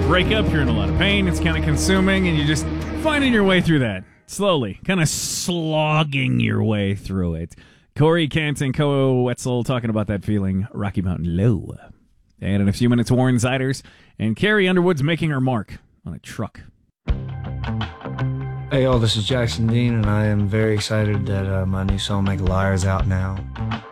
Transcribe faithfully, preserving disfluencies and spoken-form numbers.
breakup, you're in a lot of pain, it's kind of consuming, and you're just finding your way through that. Slowly, kind of slogging your way through it. Corey Kent and Koa Wetzel talking about that feeling, Rocky Mountain Low. And in a few minutes, Warren Ziders and Carrie Underwood's making her mark on a truck. Hey, y'all, this is Jackson Dean, and I am very excited that uh, my new song, Make a Liar, is out now.